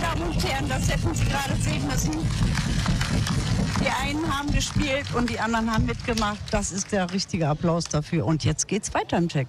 Damen und Herren, das hätten Sie gerade sehen müssen. Die einen haben gespielt und die anderen haben mitgemacht. Das ist der richtige Applaus dafür. Und jetzt geht's weiter im Check.